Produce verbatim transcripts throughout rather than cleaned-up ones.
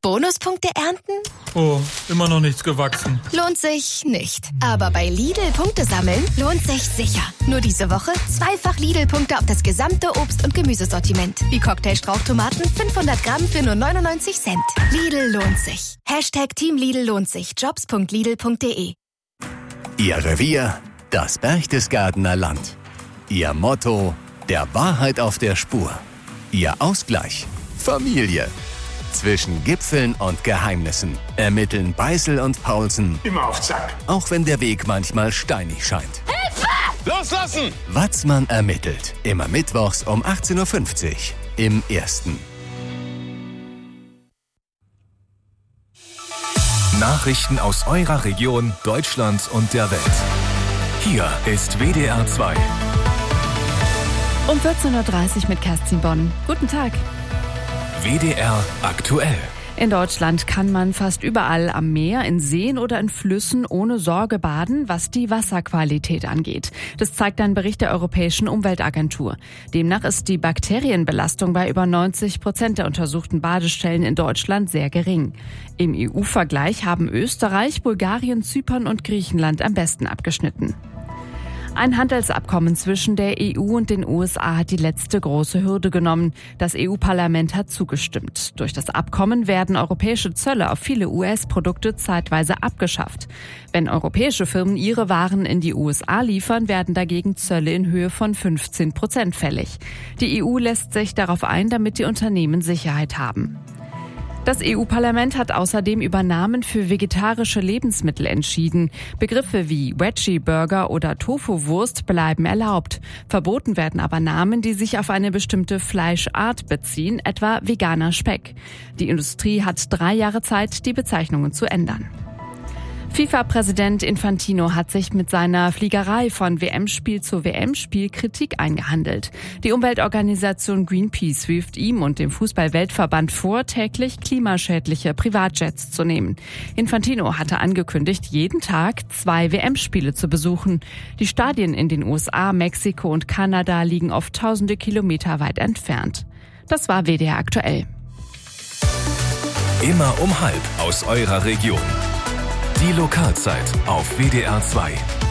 Bonuspunkte ernten? Oh, immer noch nichts gewachsen. Lohnt sich nicht. Aber bei Lidl Punkte sammeln lohnt sich sicher. Nur diese Woche zweifach Lidl-Punkte auf das gesamte Obst- und Gemüsesortiment. Wie Cocktailstrauchtomaten fünfhundert Gramm für nur neunundneunzig Cent. Lidl lohnt sich. Hashtag Team Lidl lohnt sich. Jobs punkt lidl punkt de. Ihr Revier, das Berchtesgadener Land. Ihr Motto, der Wahrheit auf der Spur. Ihr Ausgleich, Familie. Zwischen Gipfeln und Geheimnissen ermitteln Beißel und Paulsen. Immer auf Zack. Auch wenn der Weg manchmal steinig scheint. Hilfe! Loslassen! Watzmann ermittelt. Immer mittwochs um achtzehn Uhr fünfzig im Ersten. Nachrichten aus eurer Region, Deutschland und der Welt. Hier ist W D R zwei. Um vierzehn Uhr dreißig mit Kerstin Bonn. Guten Tag. W D R aktuell. In Deutschland kann man fast überall am Meer, in Seen oder in Flüssen ohne Sorge baden, was die Wasserqualität angeht. Das zeigt ein Bericht der Europäischen Umweltagentur. Demnach ist die Bakterienbelastung bei über neunzig Prozent der untersuchten Badestellen in Deutschland sehr gering. Im E U-Vergleich haben Österreich, Bulgarien, Zypern und Griechenland am besten abgeschnitten. Ein Handelsabkommen zwischen der E U und den U S A hat die letzte große Hürde genommen. Das E U-Parlament hat zugestimmt. Durch das Abkommen werden europäische Zölle auf viele U S-Produkte zeitweise abgeschafft. Wenn europäische Firmen ihre Waren in die U S A liefern, werden dagegen Zölle in Höhe von fünfzehn Prozent fällig. Die E U lässt sich darauf ein, damit die Unternehmen Sicherheit haben. Das E U-Parlament hat außerdem über Namen für vegetarische Lebensmittel entschieden. Begriffe wie Veggie-Burger oder Tofu-Wurst bleiben erlaubt. Verboten werden aber Namen, die sich auf eine bestimmte Fleischart beziehen, etwa veganer Speck. Die Industrie hat drei Jahre Zeit, die Bezeichnungen zu ändern. FIFA-Präsident Infantino hat sich mit seiner Fliegerei von W M-Spiel zu W M-Spiel Kritik eingehandelt. Die Umweltorganisation Greenpeace wirft ihm und dem Fußball-Weltverband vor, täglich klimaschädliche Privatjets zu nehmen. Infantino hatte angekündigt, jeden Tag zwei W M-Spiele zu besuchen. Die Stadien in den U S A, Mexiko und Kanada liegen oft tausende Kilometer weit entfernt. Das war W D R aktuell. Immer um halb aus eurer Region. Die Lokalzeit auf W D R zwei.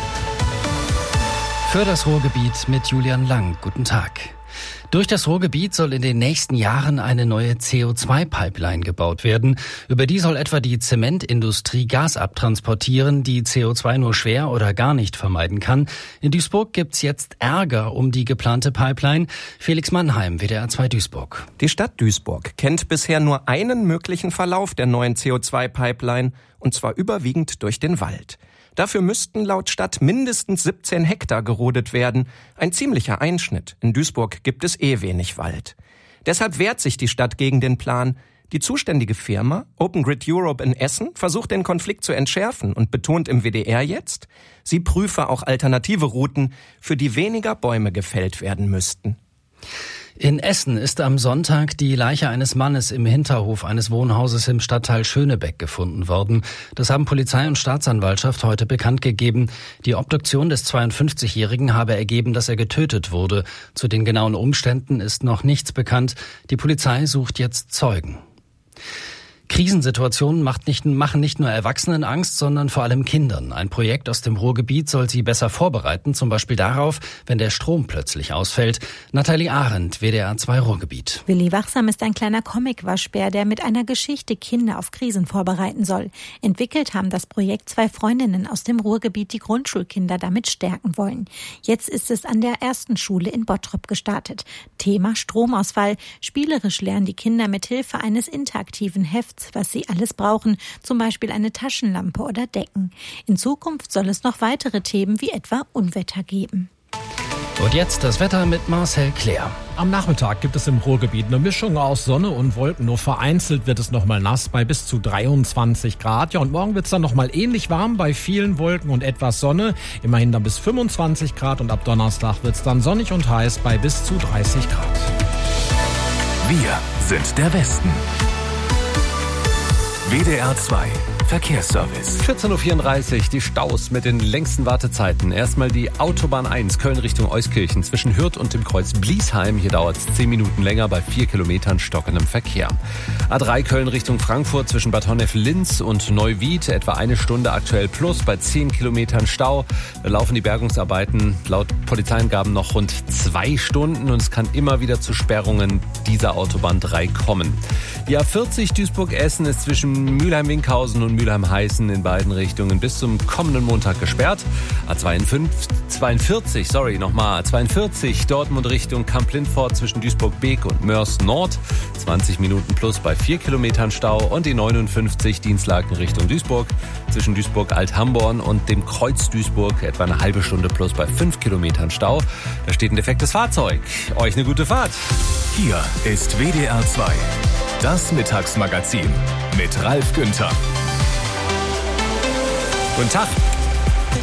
Für das Ruhrgebiet mit Julian Lang. Guten Tag. Durch das Ruhrgebiet soll in den nächsten Jahren eine neue C O zwei Pipeline gebaut werden. Über die soll etwa die Zementindustrie Gas abtransportieren, die C O zwei nur schwer oder gar nicht vermeiden kann. In Duisburg gibt's jetzt Ärger um die geplante Pipeline. Felix Mannheim, W D R zwei Duisburg. Die Stadt Duisburg kennt bisher nur einen möglichen Verlauf der neuen C O zwei Pipeline, und zwar überwiegend durch den Wald. Dafür müssten laut Stadt mindestens siebzehn Hektar gerodet werden. Ein ziemlicher Einschnitt. In Duisburg gibt es eh wenig Wald. Deshalb wehrt sich die Stadt gegen den Plan. Die zuständige Firma, Open Grid Europe in Essen, versucht den Konflikt zu entschärfen und betont im W D R jetzt, sie prüfe auch alternative Routen, für die weniger Bäume gefällt werden müssten. In Essen ist am Sonntag die Leiche eines Mannes im Hinterhof eines Wohnhauses im Stadtteil Schönebeck gefunden worden. Das haben Polizei und Staatsanwaltschaft heute bekannt gegeben. Die Obduktion des zweiundfünfzigjährigen habe ergeben, dass er getötet wurde. Zu den genauen Umständen ist noch nichts bekannt. Die Polizei sucht jetzt Zeugen. Krisensituationen macht nicht, machen nicht nur Erwachsenen Angst, sondern vor allem Kindern. Ein Projekt aus dem Ruhrgebiet soll sie besser vorbereiten, zum Beispiel darauf, wenn der Strom plötzlich ausfällt. Nathalie Arendt, W D R zwei Ruhrgebiet. Willi Wachsam ist ein kleiner Comic-Waschbär, der mit einer Geschichte Kinder auf Krisen vorbereiten soll. Entwickelt haben das Projekt zwei Freundinnen aus dem Ruhrgebiet, die Grundschulkinder damit stärken wollen. Jetzt ist es an der ersten Schule in Bottrop gestartet. Thema Stromausfall. Spielerisch lernen die Kinder mit Hilfe eines interaktiven Hefts, was sie alles brauchen, zum Beispiel eine Taschenlampe oder Decken. In Zukunft soll es noch weitere Themen wie etwa Unwetter geben. Und jetzt das Wetter mit Marcel Claire. Am Nachmittag gibt es im Ruhrgebiet eine Mischung aus Sonne und Wolken. Nur vereinzelt wird es nochmal nass bei bis zu dreiundzwanzig Grad. Ja, und morgen wird es dann nochmal ähnlich warm bei vielen Wolken und etwas Sonne. Immerhin dann bis fünfundzwanzig Grad und ab Donnerstag wird es dann sonnig und heiß bei bis zu dreißig Grad. Wir sind der Westen. W D R zwei Verkehrsservice. vierzehn Uhr vierunddreißig, die Staus mit den längsten Wartezeiten. Erstmal die Autobahn eins, Köln Richtung Euskirchen, zwischen Hürth und dem Kreuz Bliesheim. Hier dauert es zehn Minuten länger bei vier Kilometern stockendem Verkehr. A drei Köln Richtung Frankfurt zwischen Bad Honnef-Linz und Neuwied, etwa eine Stunde aktuell plus bei zehn Kilometern Stau. Da laufen die Bergungsarbeiten laut Polizeiangaben noch rund zwei Stunden und es kann immer wieder zu Sperrungen dieser Autobahn drei kommen. Die A vierzig Duisburg-Essen ist zwischen Mülheim-Winkhausen und Mülheim-Heißen in beiden Richtungen bis zum kommenden Montag gesperrt. A zweiundvierzig, sorry, nochmal, A zweiundvierzig Dortmund Richtung Kamp-Lindfort zwischen Duisburg-Beek und Mörs Nord. zwanzig Minuten plus bei vier Kilometern Stau und die neunundfünfzig Dienstlaken Richtung Duisburg zwischen Duisburg-Alt-Hamborn und dem Kreuz Duisburg etwa eine halbe Stunde plus bei fünf Kilometern Stau. Da steht ein defektes Fahrzeug. Euch eine gute Fahrt. Hier ist W D R zwei. Das Mittagsmagazin mit Ralf Günther. Guten Tag.